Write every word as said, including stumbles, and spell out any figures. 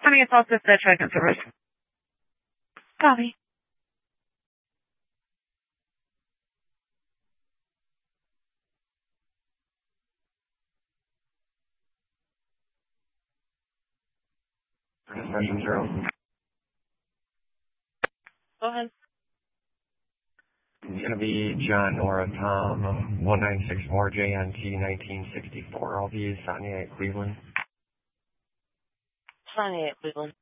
Honey, it's also the transient service. Copy. Session zero. Go ahead. It's going to be John Nora Tom, one nine six four J N T nineteen sixty-four. I'll be Sonia at Cleveland. Sonia at Cleveland.